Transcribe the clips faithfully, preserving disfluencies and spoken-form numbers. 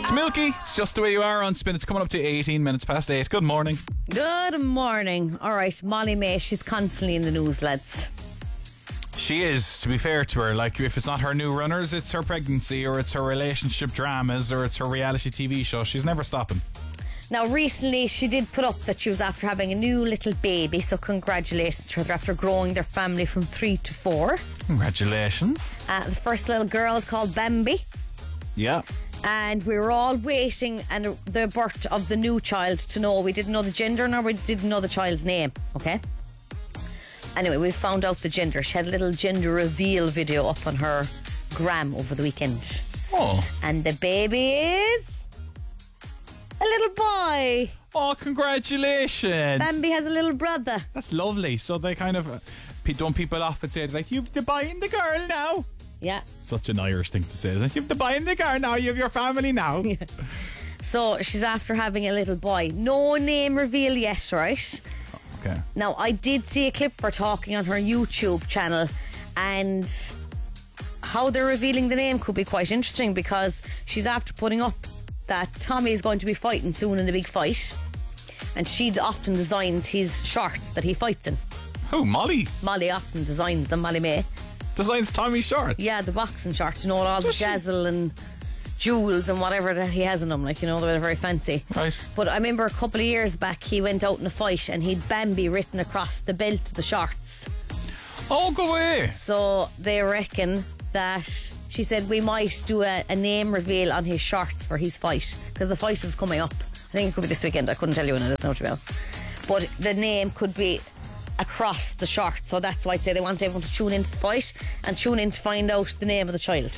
It's Milky. It's just the way you are on Spin. It's coming up to eighteen minutes past eight. Good morning. Good morning. All right, Molly May, she's constantly in the news, lads. She is, to be fair to her. Like, if it's not her new runners, it's her pregnancy, or it's her relationship dramas, or it's her reality T V show. She's never stopping. Now, recently, she did put up that she was after having a new little baby, so congratulations to her. They're after growing their family from three to four. Congratulations. Uh, the first little girl is called Bambi. Yeah. And we were all waiting and the birth of the new child to know. We didn't know the gender nor we didn't know the child's name, okay? Anyway, we found out the gender. She had a little gender reveal video up on her gram over the weekend. Oh. And the baby is a little boy. Oh, congratulations. Bambi has a little brother. That's lovely. So they kind of, uh, pe- don't people often say, like, you've the boy and the girl now? Yeah. Such an Irish thing to say, isn't it? You've the boy and the girl now, you have your family now. Yeah. So she's after having a little boy. No name reveal yet, right? Okay. Now, I did see a clip for talking on her YouTube channel, and how they're revealing the name could be quite interesting, because she's after putting up that Tommy is going to be fighting soon in a big fight, and she often designs his shorts that he fights in. Who, Molly? Molly often designs them, Molly May. Designs Tommy's shorts? Yeah, the boxing shorts, you know, all Does the dazzle and jewels and whatever that he has in them, like, you know, they're very fancy. Right. But I remember a couple of years back he went out in a fight and he'd Bambi written across the belt of the shorts. Oh, go away. So they reckon that, she said, we might do a, a name reveal on his shorts for his fight, because the fight is coming up. I think it could be this weekend. I couldn't tell you when it is now, to be honest. But the name could be across the shorts, so that's why I'd say they want everyone to tune into the fight and tune in to find out the name of the child.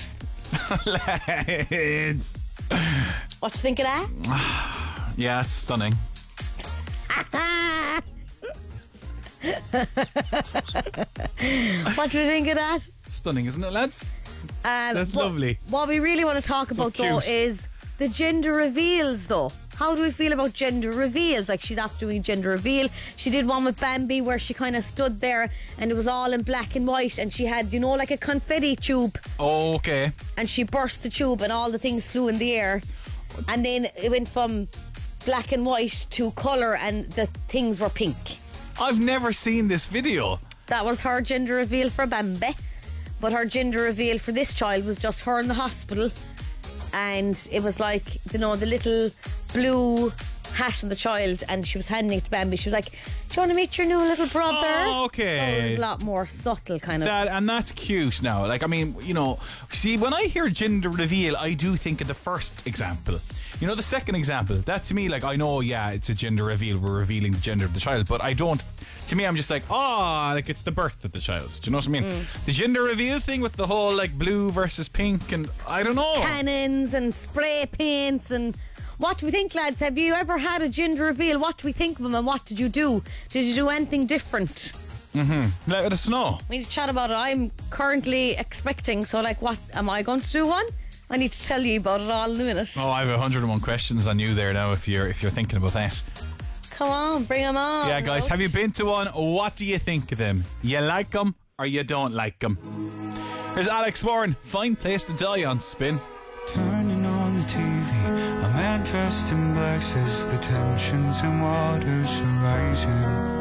Lads. What do you think of that? Yeah, it's stunning. What do you think of that? Stunning, isn't it, lads? Um, That's but lovely. What we really want to talk So about, though, cute. is the gender reveals, though. How do we feel about gender reveals? Like, she's after doing gender reveal. She did one with Bambi where she kind of stood there and it was all in black and white, and she had, you know, like a confetti tube, Oh, okay. and she burst the tube and all the things flew in the air, and then it went from black and white to colour and the things were pink. I've never seen this video. That was her gender reveal for Bambi. But her gender reveal for this child was just her in the hospital. And it was like, you know, the little blue hat on the child, and she was handing it to Bambi. She was like, do you want to meet your new little brother? Oh, okay. So it was a lot more subtle, kind of. That, and that's cute now. Like, I mean, you know, see, when I hear gender reveal, I do think of the first example. You know, the second example, that to me, like, I know, yeah, it's a gender reveal, we're revealing the gender of the child, but I don't, to me, I'm just like, oh, like, it's the birth of the child. Do you know what I mean? Mm. The gender reveal thing with the whole, like, blue versus pink, and I don't know. Cannons and spray paints and... What do we think, lads? Have you ever had a gender reveal? What do we think of them, and what did you do? Did you do anything different? Mm-hmm. Let us know. We need to chat about it. I'm currently expecting, so, like, what, am I going to do one? I need to tell you about it all in a minute. Oh, I have one hundred and one questions on you there now, if you're if you're thinking about that. Come on, bring them on. Yeah, guys, have you been to one? What do you think of them? You like them or you don't like them? Here's Alex Warren. Fine place to die on Spin. Turning on the T V, a man dressed in black says the tensions and waters are rising.